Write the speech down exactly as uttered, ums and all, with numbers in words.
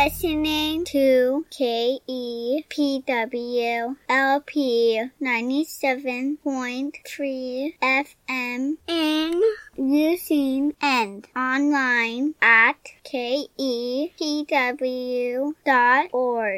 listening to K E P W L P ninety-seven point three F M in using and online at K E P W dot org.